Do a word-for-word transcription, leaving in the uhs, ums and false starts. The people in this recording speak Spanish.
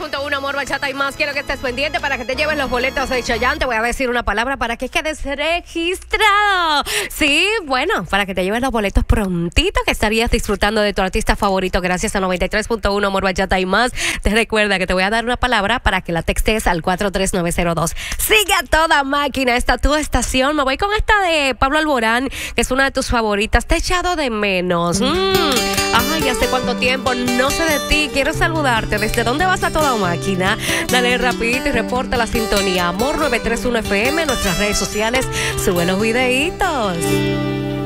punto uno, Amor, Bachata y más. Quiero que estés pendiente para que te lleves los boletos de Chayanne. Te voy a decir una palabra para que quedes registrado. Sí, bueno, para que te lleves los boletos prontito, que estarías disfrutando de tu artista favorito gracias a noventa y tres punto uno, Amor, Bachata y más. Te recuerda que te voy a dar una palabra para que la textes al cuatro tres nueve cero dos. Sigue a toda máquina, esta tu estación. Me voy con esta de Pablo Alborán, que es una de tus favoritas. Te he echado de menos. Mm. Ay, hace cuánto tiempo, no sé de ti. Quiero saludarte. ¿Desde dónde vas a toda máquina? Dale rapidito y reporta la sintonía. Amor nueve tres uno F M, nuestras redes sociales. Sube los videitos.